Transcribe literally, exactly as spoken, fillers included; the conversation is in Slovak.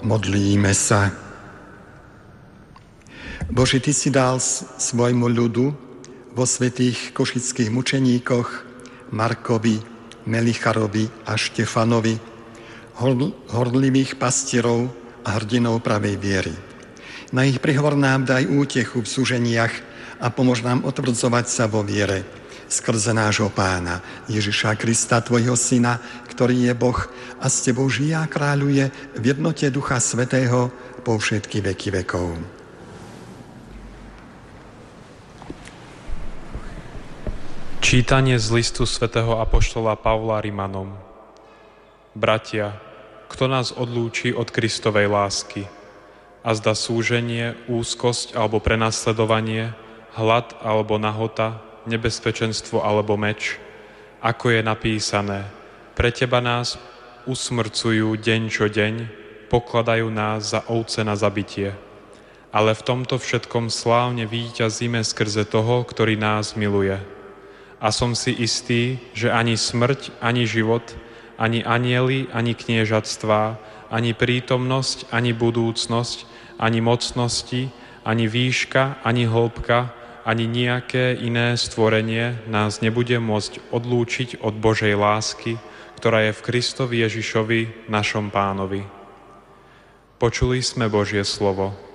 Modlíme sa. Bože, Ty si dal svojmu ľudu vo svätých košických mučeníkoch Markovi, Melicharovi a Štefanovi horlivých pastierov a hrdinov pravej viery. Na ich prihovor nám daj útechu v súženiach a pomôž nám otvrdzovať sa vo viere skrze nášho Pána Ježiša Krista, Tvojho Syna, ktorý je Boh a s Tebou žije a kráľuje v jednote Ducha Svätého po všetky veky vekov. Čítanie z listu svätého apoštola Pavla Rimanom. Bratia, kto nás odlúči od Kristovej lásky? Azda súženie, úzkosť alebo prenasledovanie, hlad alebo nahota, nebezpečenstvo alebo meč? Ako je napísané, pre Teba nás usmrcujú deň čo deň, pokladajú nás za ovce na zabitie. Ale v tomto všetkom slávne víťazíme skrze toho, ktorý nás miluje. A som si istý, že ani smrť, ani život, ani anjeli, ani kniežatstvá, ani prítomnosť, ani budúcnosť, ani mocnosti, ani výška, ani hĺbka, ani nejaké iné stvorenie nás nebude môcť odlúčiť od Božej lásky, ktorá je v Kristovi Ježišovi, našom Pánovi. Počuli sme Božie slovo.